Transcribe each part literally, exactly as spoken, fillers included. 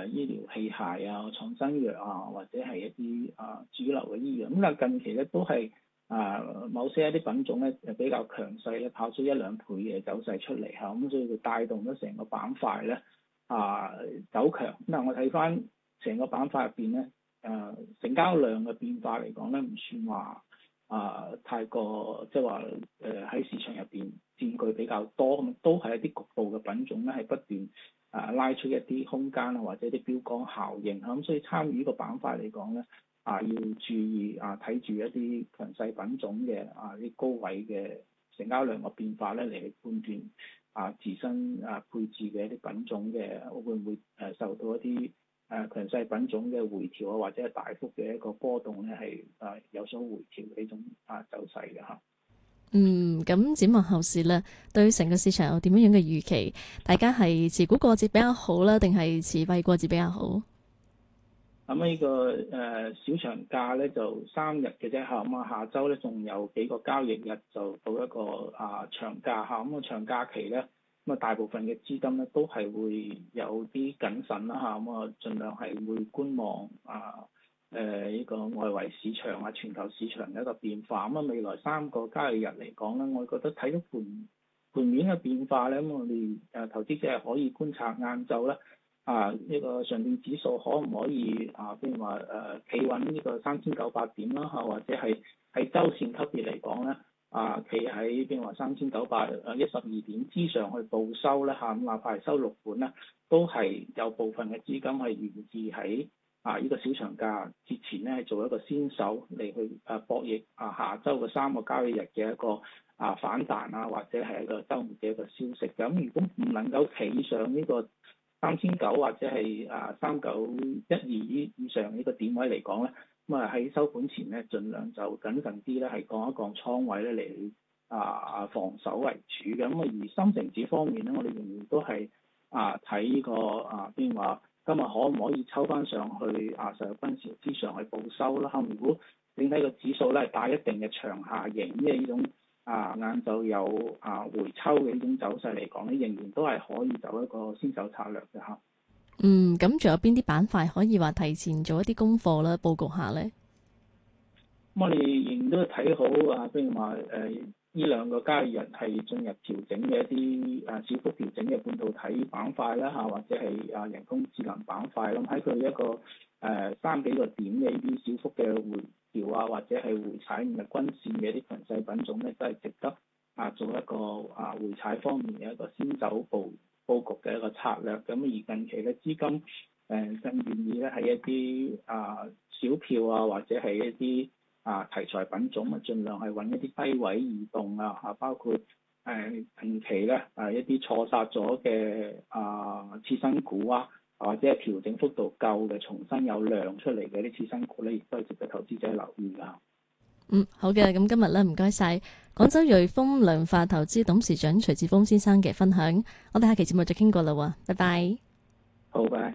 誒醫療器械啊、創新藥啊，或者係一啲啊主流嘅醫藥。咁但係近期咧都係啊某些一啲品種咧比較強勢咧，跑出一兩倍嘅走勢出嚟嚇，咁所以就帶動咗成個板塊咧啊走強。咁我睇翻成個板塊入邊咧，誒成交量嘅變化嚟講咧，唔算話啊太過即係話誒喺市場入邊佔據比較多，咁都係一啲局部嘅品種咧係不斷啊拉出一啲空間啊，或者啲標杆效應嚇，咁所以參與呢個板塊嚟講咧，啊要注意啊睇住一啲強勢品種嘅啊啲高位嘅成交量嘅變化咧嚟去判斷啊自身啊配置嘅一啲品種嘅會唔會誒受到一啲誒強勢品種嘅回調啊，或者係大幅嘅一個波動咧係誒有所回調嘅呢種啊走勢嘅嚇。 嗯，咁展望後市咧，對成個市場有點樣樣嘅預期？大家係持股過節比較好啦，定係持幣過節比較好？ 咁呢個誒小長假咧就三日嘅啫嚇，咁啊下週咧仲有幾個交易日就到一個啊長假嚇，咁啊長假期咧咁啊大部分嘅資金咧都係會有啲謹慎啦嚇，咁啊盡量係會觀望啊。誒呢、呃這個外圍市場啊、全球市場嘅一個變化，咁啊未來三個交易日嚟講咧，我覺得睇到盤盤面嘅變化咧，咁我哋誒投資者係可以觀察晏晝咧啊呢、這個上證指數可唔可以啊，譬如話誒企穩呢個三千九百點啦嚇，或者係喺周線級別嚟講咧啊，企喺譬如話三千九百誒一十二點之上去報收咧嚇，咁哪怕係收六盤咧，都係有部分嘅資金係願意喺啊！呢、這個小長假節前咧，係做一個先手嚟去誒博弈啊，下週嘅三個交易日嘅一個啊反彈啊，或者係一個週末嘅一個消息。咁如果唔能夠企上呢個三千九或者係啊三九一二以以上呢個點位嚟講咧，咁啊喺收盤前咧，盡量就謹慎啲咧，係降一降倉位咧嚟啊防守為主嘅。咁啊而深成指方面咧，我哋仍然都係啊睇呢個啊邊話。今日可唔可以抽翻上去啊？十日均線之上去報收啦。如果整體個指數咧帶一定嘅長下型，因為呢種啊晏晝有啊回抽嘅呢種走勢嚟講咧，仍然都係可以走一個先手策略嘅嚇。 嗯，咁仲有邊啲板塊可以話提前做一啲功課啦，佈局下咧？ 咁我哋仍然都睇好啊，譬如話誒呢兩個交易日係進入調整嘅一啲誒小幅調整嘅半導體板塊啦嚇，或者係啊人工智能板塊咁，喺佢一個誒、呃、三幾個點嘅呢啲小幅嘅回調啊，或者係回踩五日均線嘅一啲強勢品種咧，都係值得啊做一個啊回踩方面嘅一個先走佈佈局嘅一個策略。咁而近期咧資金誒、呃、更願意咧係一啲啊小票啊，或者係一啲啊題材品種啊，盡量係揾一啲低位移動啊，嚇包括誒、呃、近期咧啊一啲錯殺咗嘅啊次新股啊，或者係調整幅度夠嘅重新有量出嚟嘅啲次新股咧，亦都係值得投資者留意㗎。 嗯，好嘅，咁今日咧唔該晒廣州瑞豐量化投資董事長徐志峰先生嘅分享，我哋下期節目再傾過啦喎，拜拜。 好，拜。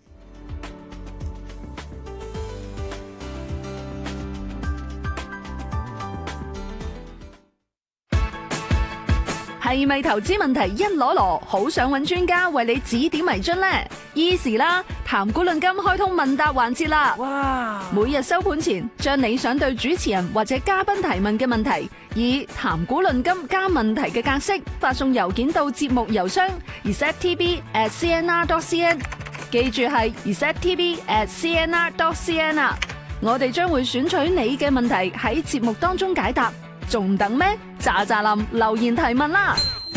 係咪投資問題一籮籮，好想揾專家為你指點迷津呢？ Easy 啦，談股論金開通問答環節啦！哇！每日收盤前，將你想對主持人或者嘉賓提問嘅問題，以談股論金加問題嘅格式發送郵件到節目郵箱 z e t t b at c n r dot c n， 記住係 z e t t b at c n r dot c n 啊！我哋將會選取你嘅問題喺節目當中解答。仲等咩？喳喳林留言提問啦！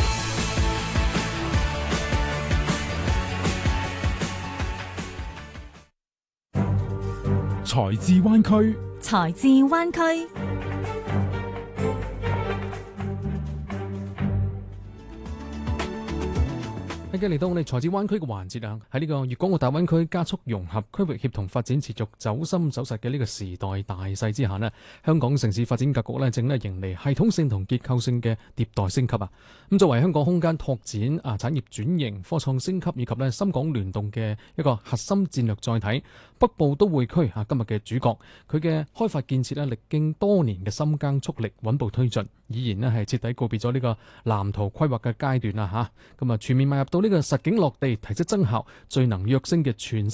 財智灣區， 財智灣區。 今日嚟到我哋財智灣區嘅環節啊，喺呢個粵港澳大灣區加速融合、區域協同發展持續走深走實嘅呢個時代大勢之下呢，香港城市發展格局呢正係迎嚟系統性同結構性嘅迭代升級啊！咁作為香港空間拓展啊、產業轉型、科創升級以及呢深港聯動嘅一個核心戰略載體，北部都會區啊今日嘅主角，佢嘅開發建設呢歷經多年嘅深耕速力，穩步推進，已然呢係徹底告別咗呢個藍圖規劃嘅階段啦嚇，咁啊全面邁入到呢個實景落地、提質增效、最能躍升嘅全新